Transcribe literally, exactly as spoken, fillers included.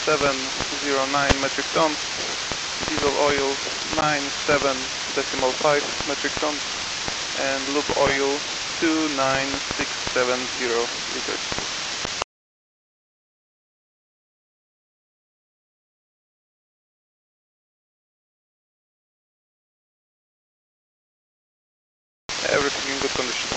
seven zero nine metric tons, diesel oil nine seven decimal five metric tons, and lube oil two nine six seven zero liters. Everything in good condition.